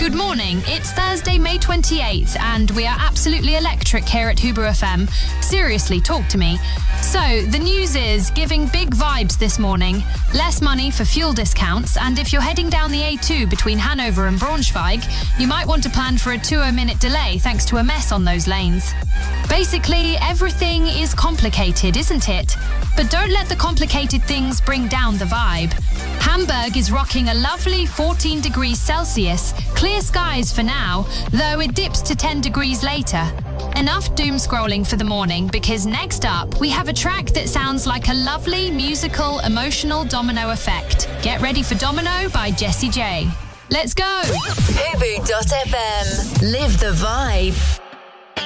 Good morning. It's Thursday, May 28th, and we are absolutely electric here at Huber FM. Seriously, talk to me. So, the news is giving big vibes this morning. Less money for fuel discounts, and if you're heading down the A2 between Hanover and Braunschweig, you might want to plan for a 2-minute delay thanks to a mess on those lanes. Basically, everything is complicated, isn't it? But don't let the complicated things bring down the vibe. Hamburg is rocking a lovely 14 degrees Celsius, clear skies for now, though it dips to 10 degrees later. Enough doom scrolling for the morning, because next up we have a track that sounds like a lovely musical emotional domino effect. Get ready for Domino by Jessie J. Let's go! Hubu.fm. Live the vibe.